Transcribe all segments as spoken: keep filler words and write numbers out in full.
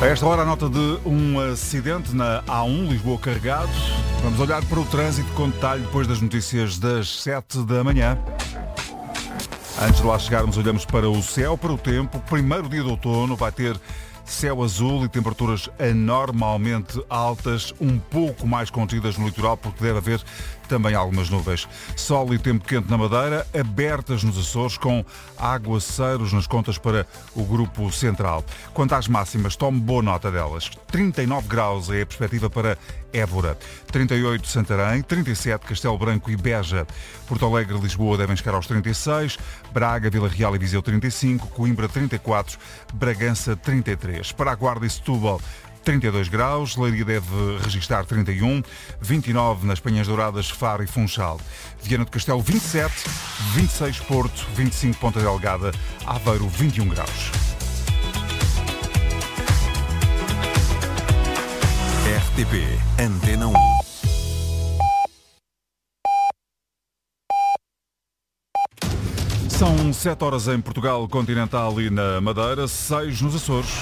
A esta hora, a nota de um acidente na A um, Lisboa-Carregados. Vamos olhar para o trânsito com detalhe depois das notícias das sete da manhã. Antes de lá chegarmos, olhamos para o céu, para o tempo. Primeiro dia de outono vai ter céu azul e temperaturas anormalmente altas, um pouco mais contidas no litoral, porque deve haver também algumas nuvens. Sol e tempo quente na Madeira, abertas nos Açores, com aguaceiros nas contas para o Grupo Central. Quanto às máximas, tome boa nota delas. trinta e nove graus é a perspectiva para Évora, trinta e oito Santarém, trinta e sete Castelo Branco e Beja. Porto Alegre e Lisboa devem chegar aos trinta e seis, Braga, Vila Real e Viseu trinta e cinco, Coimbra trinta e quatro, Bragança trinta e três. Para a Guarda e Setúbal, trinta e dois graus, Leiria deve registrar trinta e um, vinte e nove nas Penhas Douradas, Faro e Funchal. Viana do Castelo vinte e sete, vinte e seis Porto, vinte e cinco Ponta Delgada, Aveiro vinte e um graus. R T P Antena um. São sete horas em Portugal continental e na Madeira, seis nos Açores.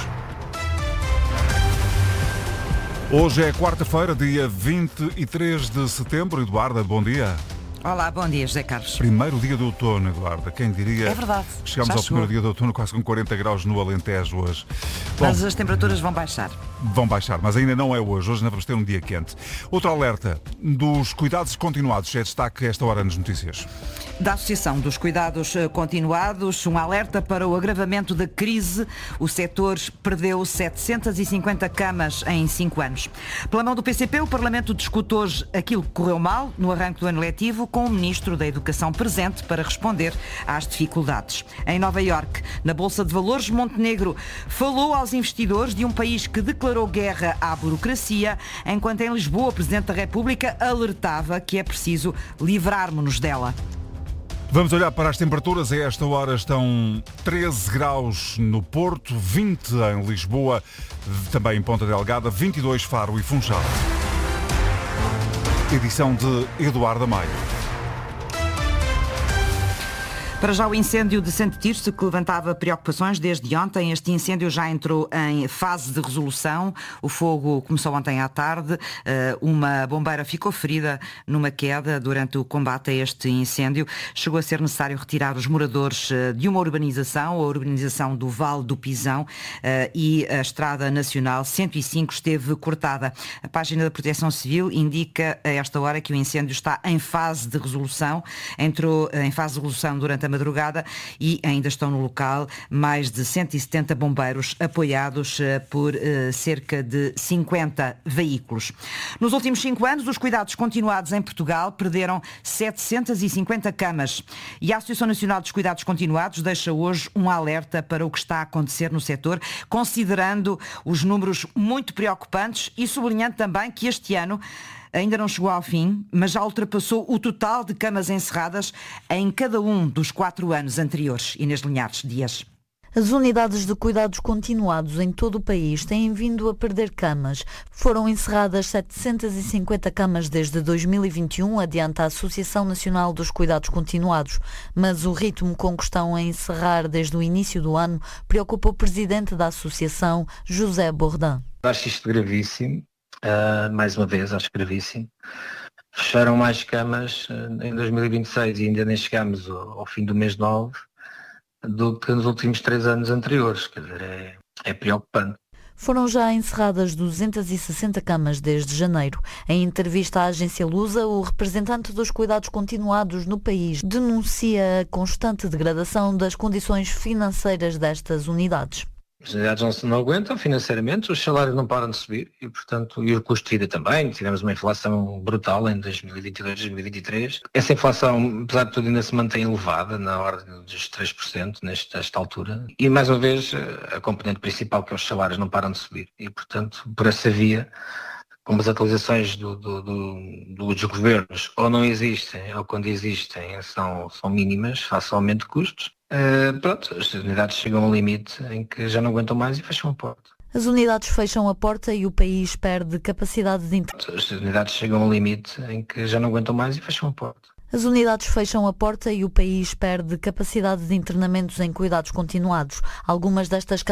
Hoje é quarta-feira, dia vinte e três de setembro. Eduarda, bom dia. Olá, bom dia, José Carlos. Primeiro dia de outono, Eduarda. Quem diria? É verdade. Chegámos ao primeiro dia de outono quase com quarenta graus no Alentejo hoje. Bom, mas as temperaturas vão baixar. Vão baixar, mas ainda não é hoje. Hoje ainda vamos ter um dia quente. Outro alerta dos cuidados continuados é destaque esta hora nas notícias. Da Associação dos Cuidados Continuados, um alerta para o agravamento da crise. O setor perdeu setecentas e cinquenta camas em cinco anos. Pela mão do P C P, o Parlamento discute hoje aquilo que correu mal no arranque do ano letivo, com o Ministro da Educação presente para responder às dificuldades. Em Nova Iorque, na Bolsa de Valores, Montenegro falou aos investidores de um país que declarou guerra à burocracia, enquanto em Lisboa o Presidente da República alertava que é preciso livrarmos-nos dela. Vamos olhar para as temperaturas. A esta hora estão treze graus no Porto, vinte em Lisboa, também em Ponta Delgada, vinte e dois Faro e Funchal. Edição de Eduardo Maio. Para já o incêndio de Santo Tirso, que levantava preocupações desde ontem. Este incêndio já entrou em fase de resolução. O fogo começou ontem à tarde. Uma bombeira ficou ferida numa queda durante o combate a este incêndio. Chegou a ser necessário retirar os moradores de uma urbanização, a urbanização do Vale do Pisão, e a Estrada Nacional cento e cinco esteve cortada. A página da Proteção Civil indica a esta hora que o incêndio está em fase de resolução. Entrou em fase de resolução durante a madrugada e ainda estão no local mais de cento e setenta bombeiros apoiados por uh, cerca de cinquenta veículos. Nos últimos cinco anos, os cuidados continuados em Portugal perderam setecentas e cinquenta camas e a Associação Nacional dos Cuidados Continuados deixa hoje um alerta para o que está a acontecer no setor, considerando os números muito preocupantes e sublinhando também que este ano ainda não chegou ao fim, mas já ultrapassou o total de camas encerradas em cada um dos quatro anos anteriores. Inês Linhares, Dias. As unidades de cuidados continuados em todo o país têm vindo a perder camas. Foram encerradas setecentas e cinquenta camas desde dois mil e vinte e um, adianta a Associação Nacional dos Cuidados Continuados. Mas o ritmo com que estão a encerrar desde o início do ano preocupa o presidente da Associação, José Bordão. Acho isto gravíssimo. Uh, mais uma vez, acho gravíssimo. Fecharam mais camas uh, em dois mil e vinte e seis e ainda nem chegámos ao, ao fim do mês nove do que nos últimos três anos anteriores. Quer dizer, é, é preocupante. Foram já encerradas duzentas e sessenta camas desde janeiro. Em entrevista à agência Lusa, o representante dos cuidados continuados no país denuncia a constante degradação das condições financeiras destas unidades. As unidades não, não aguentam financeiramente, os salários não param de subir e, portanto, e o custo de vida também. Tivemos uma inflação brutal em dois mil e vinte e dois, dois mil e vinte e três. Essa inflação, apesar de tudo, ainda se mantém elevada, na ordem dos três por cento nesta, nesta altura. E, mais uma vez, a componente principal, que é os salários, não param de subir. E, portanto, por essa via, como as atualizações do, do, do, dos governos ou não existem, ou quando existem são, são mínimas, face ao aumento de custos, Uh, pronto, as unidades chegam a um limite em que já não aguentam mais e fecham a porta. As unidades fecham a porta e o país perde capacidade de internamento. As unidades chegam a um limite em que já não aguentam mais e fecham a porta. As unidades fecham a porta e o país perde capacidade de internamentos em cuidados continuados. Algumas destas